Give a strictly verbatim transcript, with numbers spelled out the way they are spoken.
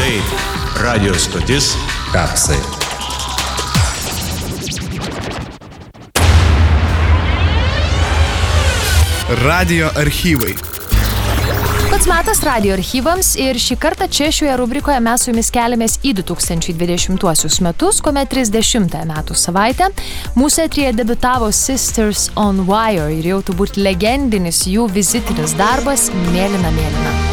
Tai radio stotis Kapsai. Radio archyvai. Pats metas radio archyvams ir šį kartą čia šioje rubrikoje mes su jumis keliamės į du tūkstančiai dvidešimtuosius metus, kuomet trisdešimtąją metų savaitę mūsų eteryje debiutavo Sisters on Wire ir jau turbūt legendinis jų vizitinis darbas Mėlyna mėlyna.